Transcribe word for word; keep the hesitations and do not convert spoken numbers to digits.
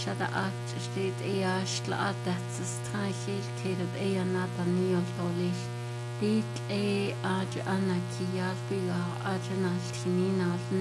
Shada at steht eher schlaat das Streichel kehrt eher Nathaniel Tolich. Dit e aj anakial biga ajanal tinina